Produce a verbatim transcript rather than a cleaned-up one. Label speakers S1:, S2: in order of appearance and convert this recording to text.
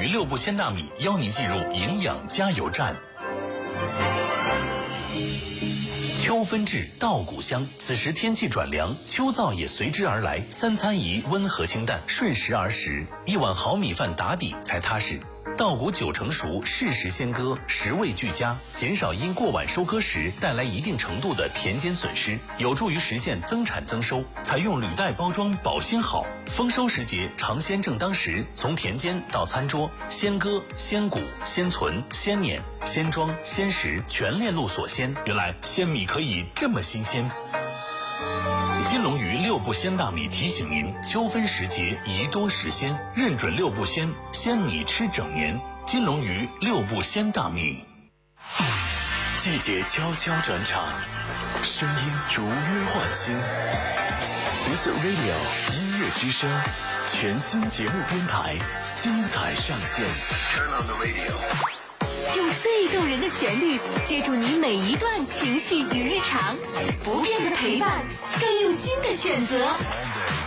S1: 六步鲜大米邀您进入营养加油站。秋分至，稻谷香。此时天气转凉，秋燥也随之而来。三餐宜温和清淡，顺时而食，一碗好米饭打底才踏实。稻谷九成熟，适时先割，食味俱佳，减少因过晚收割时带来一定程度的田间损失，有助于实现增产增收。采用履带包装，保鲜好。丰收时节，尝鲜正当时，从田间到餐桌，鲜割、鲜谷、鲜存、鲜碾、鲜装、鲜食，全链路所鲜。原来鲜米可以这么新鲜。金龙鱼六步鲜大米提醒您：秋分时节宜多食鲜，认准六步鲜，鲜米吃整年。金龙鱼六步鲜大米。
S2: 季节悄悄转场，声音如约唤醒。Music Radio 音乐之声，全新节目编排，精彩上线。Turn on the radio。
S3: 用最动人的旋律接住你每一段情绪与日常，不变的陪伴，更用心的选择。